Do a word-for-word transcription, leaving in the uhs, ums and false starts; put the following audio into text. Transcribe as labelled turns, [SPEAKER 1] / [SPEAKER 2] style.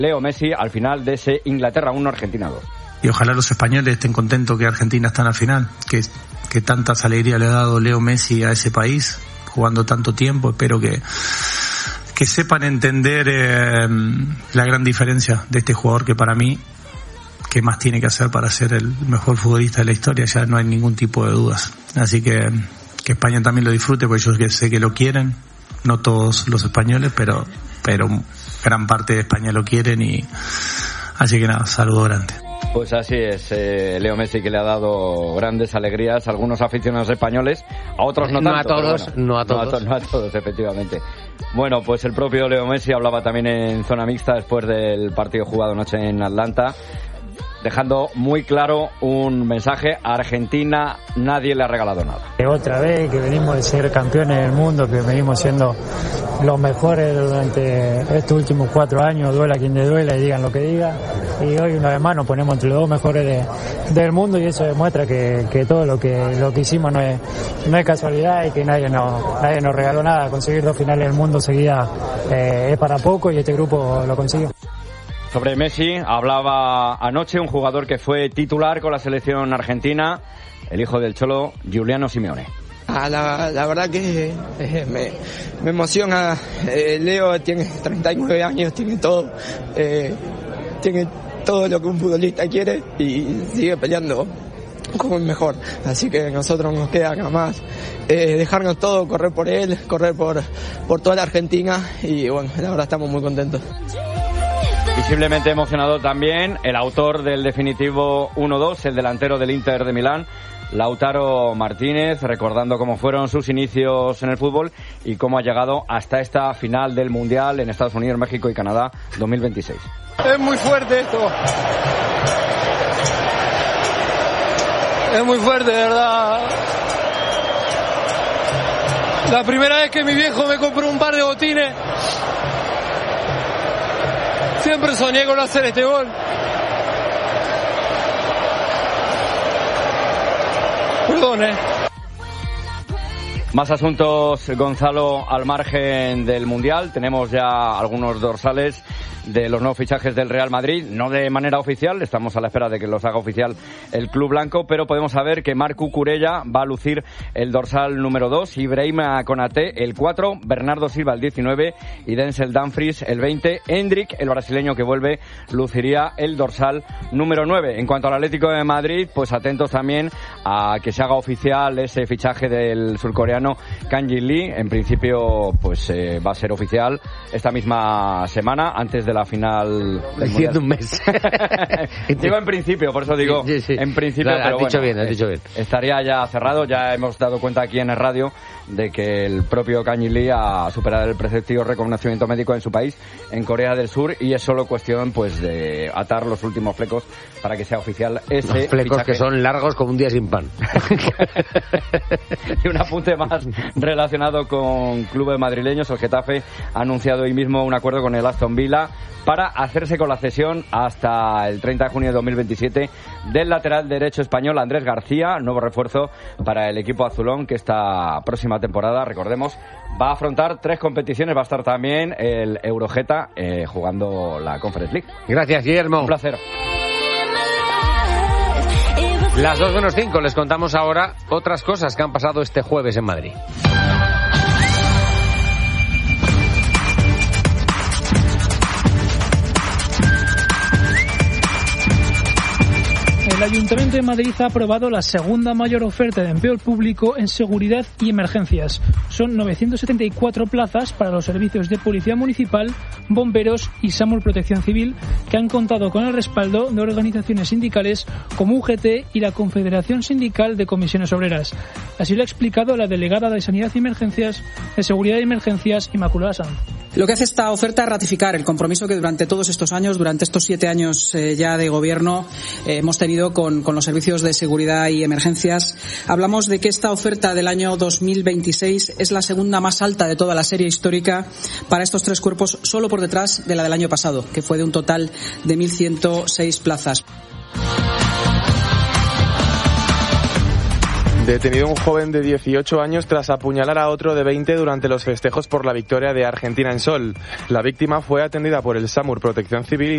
[SPEAKER 1] Leo Messi al final de ese Inglaterra uno Argentina dos.
[SPEAKER 2] Y ojalá los españoles estén contentos que Argentina está en la final, que, que tantas alegrías le ha dado Leo Messi a ese país, jugando tanto tiempo. Espero que, que sepan entender eh, la gran diferencia de este jugador, que para mí, ¿qué más tiene que hacer para ser el mejor futbolista de la historia? Ya no hay ningún tipo de dudas. Así que que España también lo disfrute, porque yo sé que lo quieren, no todos los españoles, pero, pero gran parte de España lo quieren, y así que nada, saludo grande.
[SPEAKER 1] Pues así es, eh, Leo Messi, que le ha dado grandes alegrías a algunos aficionados españoles, a otros no tanto.
[SPEAKER 3] No a todos,
[SPEAKER 1] bueno,
[SPEAKER 3] no a todos.
[SPEAKER 1] No a, to- no a todos, efectivamente. Bueno, pues el propio Leo Messi hablaba también en zona mixta después del partido jugado anoche en Atlanta, dejando muy claro un mensaje: a Argentina nadie le ha regalado nada.
[SPEAKER 4] Otra vez que venimos de ser campeones del mundo, que venimos siendo los mejores durante estos últimos cuatro años, duela quien le duela y digan lo que digan, y hoy una vez más nos ponemos entre los dos mejores de, del mundo, y eso demuestra que, que todo lo que lo que hicimos no es, no es casualidad, y que nadie nos, nadie nos regaló nada. Conseguir dos finales del mundo seguidas eh, es para poco, y este grupo lo consiguió.
[SPEAKER 1] Sobre Messi hablaba anoche un jugador que fue titular con la selección argentina, el hijo del Cholo, Giuliano Simeone.
[SPEAKER 5] Ah, la, la verdad que eh, me, me emociona. Eh, Leo tiene treinta y nueve años, tiene todo, eh, tiene todo lo que un futbolista quiere, y sigue peleando como el mejor. Así que a nosotros nos queda nada más eh, dejarnos todo, correr por él, correr por, por toda la Argentina, y bueno, la verdad estamos muy contentos.
[SPEAKER 1] Visiblemente emocionado también el autor del definitivo uno dos, el delantero del Inter de Milán, Lautaro Martínez, recordando cómo fueron sus inicios en el fútbol y cómo ha llegado hasta esta final del Mundial en Estados Unidos, México y Canadá dos mil veintiséis.
[SPEAKER 6] Es muy fuerte esto. Es muy fuerte, de verdad. La primera vez que mi viejo me compró un par de botines, siempre soñé con hacer este gol. Perdón, eh.
[SPEAKER 1] Más asuntos, Gonzalo, al margen del Mundial. Tenemos ya algunos dorsales de los nuevos fichajes del Real Madrid, no de manera oficial, estamos a la espera de que los haga oficial el Club Blanco, pero podemos saber que Marc Cucurella va a lucir el dorsal número dos, Ibrahima Konaté el cuatro, Bernardo Silva el diecinueve y Denzel Dumfries el veinte. Endrick, el brasileño que vuelve, luciría el dorsal número nueve. En cuanto al Atlético de Madrid, pues atentos también a que se haga oficial ese fichaje del surcoreano Kang Jin Lee. En principio pues eh, va a ser oficial esta misma semana, antes de la final del
[SPEAKER 3] Diciendo un mes.
[SPEAKER 1] Digo en principio, por eso digo
[SPEAKER 3] sí, sí, sí.
[SPEAKER 1] en principio,
[SPEAKER 3] claro,
[SPEAKER 1] pero
[SPEAKER 3] has dicho
[SPEAKER 1] bueno,
[SPEAKER 3] bien, has dicho bien.
[SPEAKER 1] Estaría ya cerrado. Ya hemos dado cuenta aquí en el radio de que el propio Kang Jin Lee ha superado el preceptivo reconocimiento médico en su país, en Corea del Sur, y es solo cuestión pues de atar los últimos flecos para que sea oficial ese
[SPEAKER 3] los flecos
[SPEAKER 1] fichaje.
[SPEAKER 3] Que son largos como un día sin pan.
[SPEAKER 1] Y un apunte más relacionado con clubes madrileños. El Getafe ha anunciado hoy mismo un acuerdo con el Aston Villa para hacerse con la cesión hasta el treinta de junio de dos mil veintisiete del lateral derecho español Andrés García, nuevo refuerzo para el equipo azulón, que esta próxima temporada, recordemos, va a afrontar tres competiciones. Va a estar también el Eurogeta eh, jugando la Conference League.
[SPEAKER 3] Gracias, Guillermo.
[SPEAKER 1] Un placer.
[SPEAKER 3] Las dos menos cinco, les contamos ahora otras cosas que han pasado este jueves en Madrid.
[SPEAKER 7] El Ayuntamiento de Madrid ha aprobado la segunda mayor oferta de empleo público en seguridad y emergencias. Son novecientas setenta y cuatro plazas para los servicios de Policía Municipal, Bomberos y SAMUR Protección Civil, que han contado con el respaldo de organizaciones sindicales como U G T y la Confederación Sindical de Comisiones Obreras. Así lo ha explicado la delegada de Sanidad y Emergencias, de Seguridad y Emergencias, Inmaculada Sanz.
[SPEAKER 8] Lo que hace esta oferta es ratificar el compromiso que durante todos estos años, durante estos siete años eh, ya de gobierno, eh, hemos tenido con, con los servicios de seguridad y emergencias. Hablamos de que esta oferta del año dos mil veintiséis es la segunda más alta de toda la serie histórica para estos tres cuerpos, solo por detrás de la del año pasado, que fue de un total de mil ciento seis plazas.
[SPEAKER 9] Detenido un joven de dieciocho años tras apuñalar a otro de veinte durante los festejos por la victoria de Argentina en Sol. La víctima fue atendida por el SAMUR Protección Civil